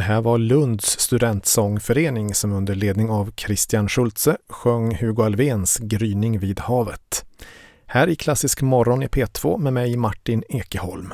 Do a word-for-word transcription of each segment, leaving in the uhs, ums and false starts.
Det här var Lunds studentsångförening som under ledning av Christian Schulze sjöng Hugo Alvéns Gryning vid havet. Här i Klassisk morgon i P två med mig Martin Ekeholm.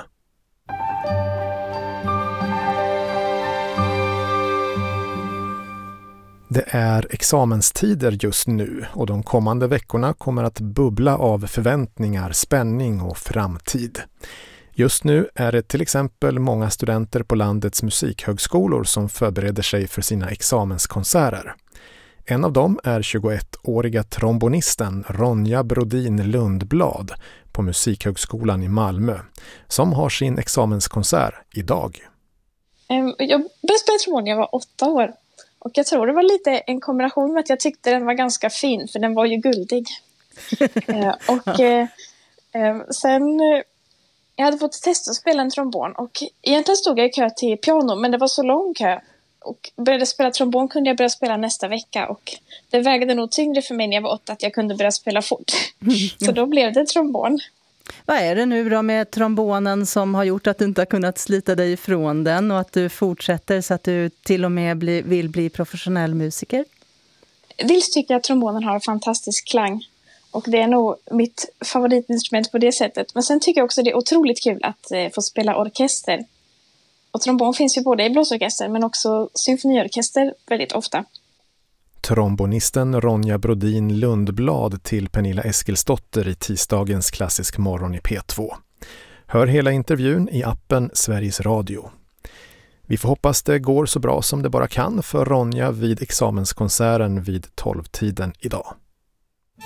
Det är examenstider just nu och de kommande veckorna kommer att bubbla av förväntningar, spänning och framtid. Just nu är det till exempel många studenter på landets musikhögskolor som förbereder sig för sina examenskonserter. En av dem är tjugoettåriga trombonisten Ronja Brodin Lundblad på Musikhögskolan i Malmö som har sin examenskonsert idag. Jag började spela trombon när jag var åtta år. Och jag tror det var lite en kombination med att jag tyckte den var ganska fin, för den var ju guldig. eh, och eh, sen eh, jag hade fått testa att spela en trombon och egentligen stod jag i kö till piano, men det var så lång kö. Och började spela trombon kunde jag börja spela nästa vecka, och det vägde nog tyngre för mig när jag var åtta att jag kunde börja spela fort. Så då blev det trombon. Vad är det nu då med trombonen som har gjort att du inte har kunnat slita dig ifrån den och att du fortsätter så att du till och med bli, vill bli professionell musiker? Dels tycker jag att trombonen har en fantastisk klang och det är nog mitt favoritinstrument på det sättet. Men sen tycker jag också det är otroligt kul att eh, få spela orkester. Och trombon finns ju både i blåsorkester men också symfoniorkester väldigt ofta. Trombonisten Ronja Brodin Lundblad till Pernilla Eskilsdotter i tisdagens Klassisk morgon i P två. Hör hela intervjun i appen Sveriges Radio. Vi får hoppas det går så bra som det bara kan för Ronja vid examenskonserten vid tolvtiden idag.